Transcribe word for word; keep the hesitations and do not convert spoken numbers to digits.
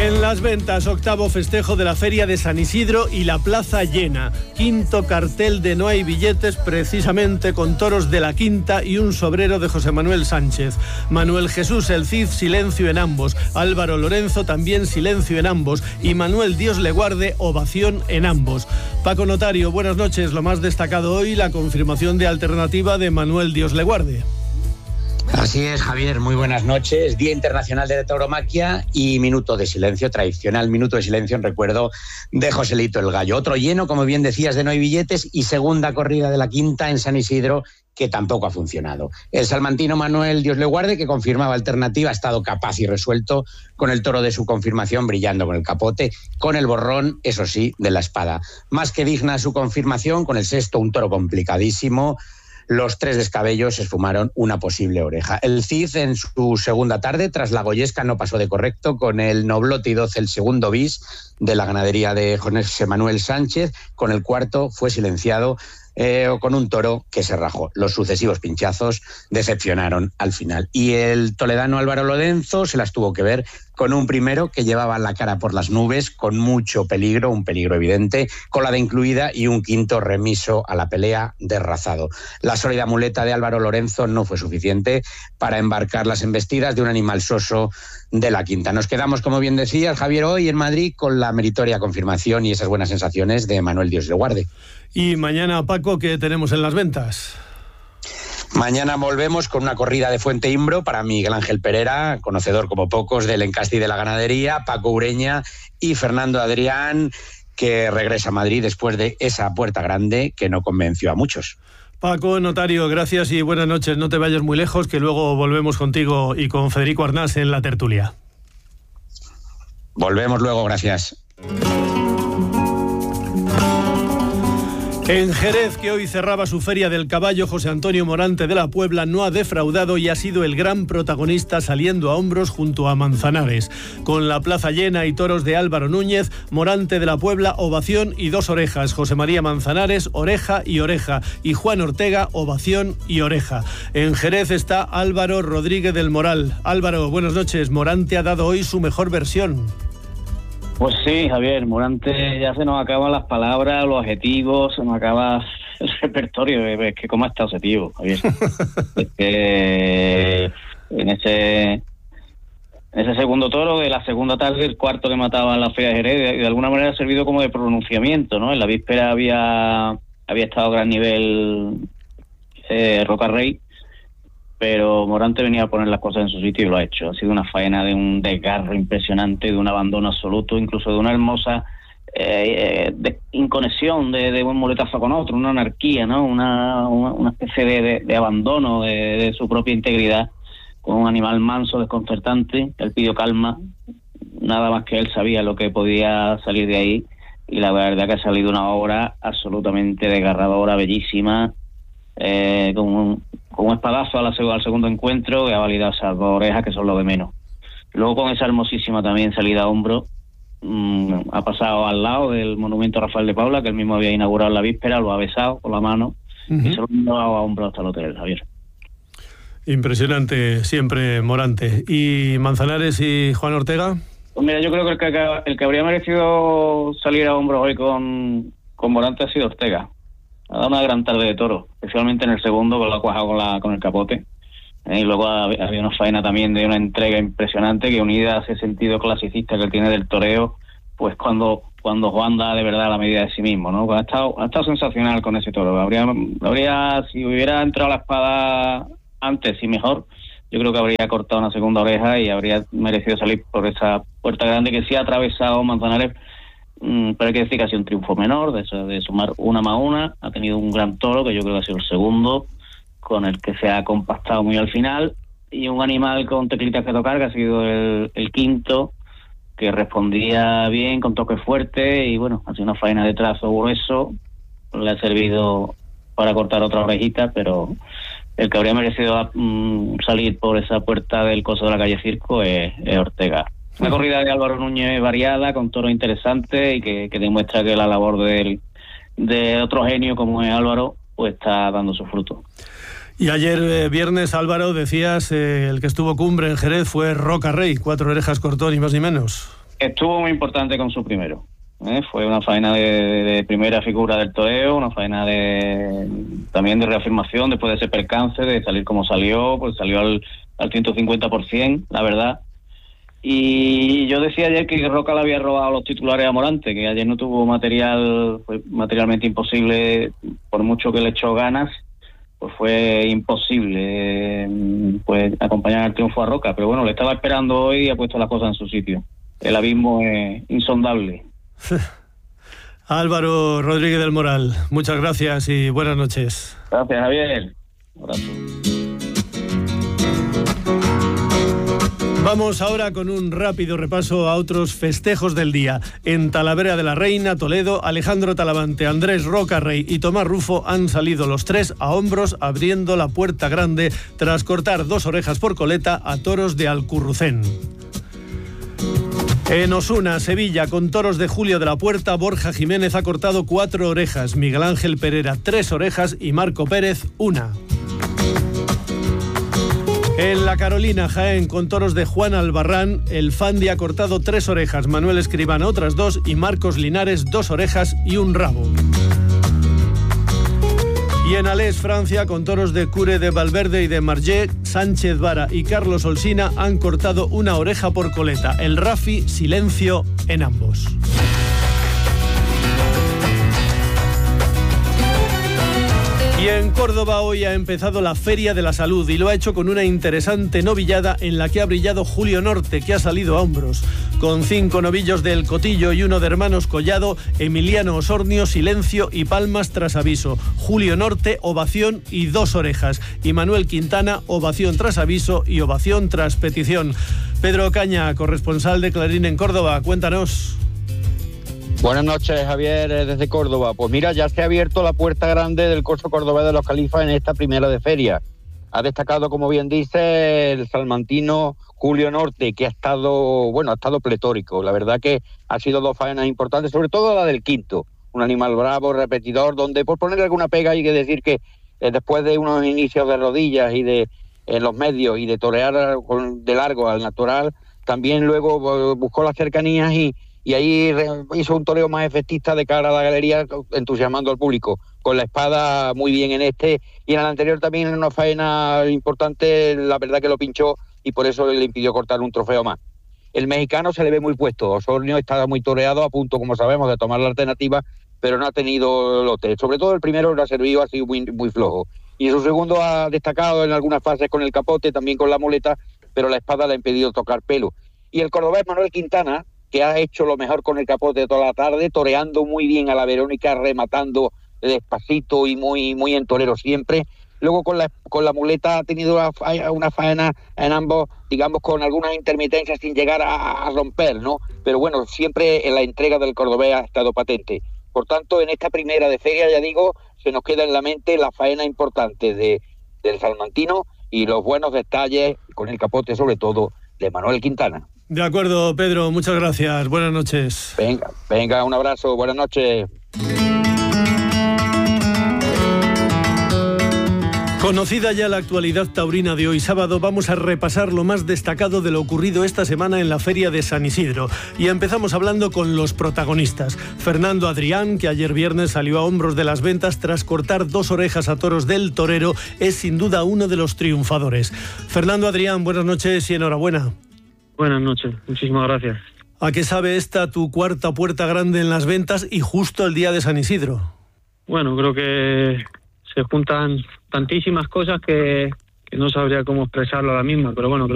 En Las Ventas, octavo festejo de la Feria de San Isidro y la plaza llena. Quinto cartel de No hay billetes, precisamente con toros de la Quinta y un sobrero de José Manuel Sánchez. Manuel Jesús El Cid, silencio en ambos. Álvaro Lorenzo, también silencio en ambos. Y Manuel Dios le guarde, ovación en ambos. Paco Notario, buenas noches. Lo más destacado hoy, la confirmación de alternativa de Manuel Dios le guarde. Así es, Javier, muy buenas noches. Día Internacional de la Tauromaquia y minuto de silencio, tradicional minuto de silencio en recuerdo de Joselito el Gallo. Otro lleno, como bien decías, de No hay billetes y segunda corrida de la Quinta en San Isidro, que tampoco ha funcionado. El salmantino Manuel Dios le guarde, que confirmaba alternativa, ha estado capaz y resuelto con el toro de su confirmación, brillando con el capote, con el borrón, eso sí, de la espada. Más que digna su confirmación, con el sexto, un toro complicadísimo. Los tres descabellos esfumaron una posible oreja. El Cid en su segunda tarde, tras la Goyesca, no pasó de correcto con el Noblote y doce, el segundo bis de la ganadería de José Manuel Sánchez. Con el cuarto fue silenciado eh, con un toro que se rajó. Los sucesivos pinchazos decepcionaron al final. Y el toledano Álvaro Lorenzo se las tuvo que ver con un primero que llevaba la cara por las nubes, con mucho peligro, un peligro evidente, colada incluida, y un quinto remiso a la pelea, derrazado. La sólida muleta de Álvaro Lorenzo no fue suficiente para embarcar las embestidas de un animal soso de la Quinta. Nos quedamos, como bien decías, Javier, hoy en Madrid con la meritoria confirmación y esas buenas sensaciones de Manuel Dios le guarde. Y mañana, Paco, ¿qué tenemos en Las Ventas? Mañana volvemos con una corrida de Fuente Imbro para Miguel Ángel Pereira, conocedor como pocos del encasti de la ganadería, Paco Ureña y Fernando Adrián, que regresa a Madrid después de esa puerta grande que no convenció a muchos. Paco Notario, gracias y buenas noches. No te vayas muy lejos, que luego volvemos contigo y con Federico Arnás en la tertulia. Volvemos luego, gracias. En Jerez, que hoy cerraba su Feria del Caballo, José Antonio Morante de la Puebla no ha defraudado y ha sido el gran protagonista, saliendo a hombros junto a Manzanares. Con la plaza llena y toros de Álvaro Núñez, Morante de la Puebla, ovación y dos orejas. José María Manzanares, oreja y oreja. Y Juan Ortega, ovación y oreja. En Jerez está Álvaro Rodríguez del Moral. Álvaro, buenas noches. Morante ha dado hoy su mejor versión. Pues sí, Javier, Morante, ya se nos acaban las palabras, los adjetivos, se nos acaba el repertorio. Es que cómo está objetivo, Javier. Es que en ese en ese segundo toro de la segunda tarde, el cuarto que mataba en la Feria de Jerez, de, de alguna manera ha servido como de pronunciamiento, ¿no? En la víspera había había estado a gran nivel eh, Roca Rey, pero Morante venía a poner las cosas en su sitio y lo ha hecho. Ha sido una faena de un desgarro impresionante, de un abandono absoluto, incluso de una hermosa eh, de inconexión de, de un muletazo con otro, una anarquía, ¿no? Una, una, una especie de, de, de abandono de, de su propia integridad, con un animal manso, desconcertante. Él pidió calma, nada más que él sabía lo que podía salir de ahí, y la verdad que ha salido una obra absolutamente desgarradora, bellísima, eh, con un con un espadazo al segundo encuentro, que ha validado esas dos orejas, que son lo de menos. Luego, con esa hermosísima también salida a hombro, mmm, ha pasado al lado del monumento a Rafael de Paula, que él mismo había inaugurado en la víspera, lo ha besado con la mano, uh-huh. y se lo ha dado a hombro hasta el hotel, Javier. Impresionante siempre Morante. ¿Y Manzanares y Juan Ortega? Pues mira, yo creo que el que, el que habría merecido salir a hombro hoy con, con Morante ha sido Ortega. Ha dado una gran tarde de toro, especialmente en el segundo, que lo ha cuajado con, la, con el capote. Eh, y luego ha, ha habido una faena también de una entrega impresionante, que unida a ese sentido clasicista que él tiene del toreo, pues cuando cuando Juan da de verdad a la medida de sí mismo, ¿no? Pues ha estado, ha estado sensacional con ese toro. Habría, habría si hubiera entrado la espada antes y mejor, yo creo que habría cortado una segunda oreja y habría merecido salir por esa puerta grande que sí ha atravesado Manzanares. Pero hay que decir que ha sido un triunfo menor, de, de sumar una más una. Ha tenido un gran toro, que yo creo que ha sido el segundo, con el que se ha compactado muy al final, y un animal con teclitas que tocar, que ha sido el, el quinto, que respondía bien, con toque fuerte, y bueno, ha sido una faena de trazo grueso. Le ha servido para cortar otra orejita, pero el que habría merecido mm, salir por esa puerta del coso de la calle Circo es, es Ortega. Una corrida de Álvaro Núñez variada, con toros interesantes, y que, que demuestra que la labor de, de otro genio como es Álvaro, pues está dando su fruto. Y ayer eh, viernes, Álvaro, decías, eh, el que estuvo cumbre en Jerez fue Roca Rey, cuatro orejas cortó, ni más ni menos. Estuvo muy importante con su primero. ¿eh? Fue una faena de, de primera figura del toreo, una faena de también de reafirmación después de ese percance, de salir como salió, pues salió al, al ciento cincuenta por ciento, la verdad. Y yo decía ayer que Roca le había robado los titulares a Morante, que ayer no tuvo material, fue materialmente imposible, por mucho que le echó ganas, pues fue imposible pues acompañar al triunfo a Roca. Pero bueno, le estaba esperando hoy y ha puesto las cosas en su sitio. El abismo es insondable. Álvaro Rodríguez del Moral, muchas gracias y buenas noches. Gracias, Javier. Un abrazo. Vamos ahora con un rápido repaso a otros festejos del día. En Talavera de la Reina, Toledo, Alejandro Talavante, Andrés Roca Rey y Tomás Rufo han salido los tres a hombros abriendo la puerta grande tras cortar dos orejas por coleta a toros de Alcurrucén. En Osuna, Sevilla, con toros de Julio de la Puerta, Borja Jiménez ha cortado cuatro orejas, Miguel Ángel Pereira tres orejas y Marco Pérez una. En La Carolina, Jaén, con toros de Juan Albarrán, el Fandi ha cortado tres orejas, Manuel Escribano otras dos y Marcos Linares dos orejas y un rabo. Y en Alès, Francia, con toros de Cure de Valverde y de Margé, Sánchez Vara y Carlos Olsina han cortado una oreja por coleta. El Rafi, silencio en ambos. Y en Córdoba hoy ha empezado la Feria de la Salud y lo ha hecho con una interesante novillada en la que ha brillado Julio Norte, que ha salido a hombros. Con cinco novillos del Cotillo y uno de Hermanos Collado, Emiliano Osornio, silencio y palmas tras aviso. Julio Norte, ovación y dos orejas. Y Manuel Quintana, ovación tras aviso y ovación tras petición. Pedro Caña, corresponsal de Clarín en Córdoba, cuéntanos. Buenas noches, Javier, desde Córdoba. Pues mira, ya se ha abierto la puerta grande del corso cordobés de los Califas en esta primera de feria. Ha destacado, como bien dice, el salmantino Julio Norte, que ha estado, bueno, ha estado pletórico. La verdad que ha sido dos faenas importantes, sobre todo la del quinto. Un animal bravo, repetidor, donde por ponerle alguna pega hay que decir que eh, después de unos inicios de rodillas y de en los medios y de torear con, de largo al natural, también luego eh, buscó las cercanías y Y ahí hizo un toreo más efectista de cara a la galería, entusiasmando al público. Con la espada muy bien en este, y en el anterior también en una faena importante, la verdad que lo pinchó y por eso le impidió cortar un trofeo más. El mexicano se le ve muy puesto, Osornio está muy toreado, a punto, como sabemos, de tomar la alternativa, pero no ha tenido lote. Sobre todo el primero lo ha servido, ha sido muy, muy flojo. Y su segundo ha destacado en algunas fases con el capote, también con la muleta, pero la espada le ha impedido tocar pelo. Y el cordobés Manuel Quintana, que ha hecho lo mejor con el capote toda la tarde, toreando muy bien a la Verónica, rematando despacito y muy muy en torero siempre. Luego con la con la muleta ha tenido una, una faena en ambos, digamos, con algunas intermitencias sin llegar a, a romper, ¿no? Pero bueno, siempre en la entrega del cordobés ha estado patente. Por tanto, en esta primera de feria, ya digo, se nos queda en la mente la faena importante de del salmantino y los buenos detalles, con el capote sobre todo, de Manuel Quintana. De acuerdo, Pedro, muchas gracias. Buenas noches. Venga, venga, un abrazo, buenas noches. Conocida ya la actualidad taurina de hoy sábado, vamos a repasar lo más destacado de lo ocurrido esta semana en la Feria de San Isidro. Y empezamos hablando con los protagonistas. Fernando Adrián, que ayer viernes salió a hombros de las ventas tras cortar dos orejas a toros del torero, es sin duda uno de los triunfadores. Fernando Adrián, buenas noches y enhorabuena. Buenas noches, muchísimas gracias. ¿A qué sabe esta tu cuarta puerta grande en las ventas y justo el día de San Isidro? Bueno, creo que se juntan tantísimas cosas que, que no sabría cómo expresarlo ahora mismo, pero bueno, creo